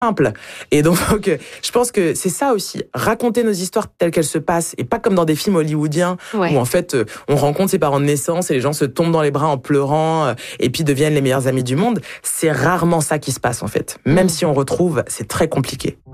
simple. Et donc, je pense que c'est ça aussi, raconter nos histoires telles qu'elles se passent, et pas comme dans des films hollywoodiens, où en fait, on rencontre ses parents de naissance et les gens se tombent dans les bras en pleurant, et puis deviennent les meilleurs amis du monde. C'est rarement ça qui se passe, en fait. Même si on retrouve, c'est très compliqué.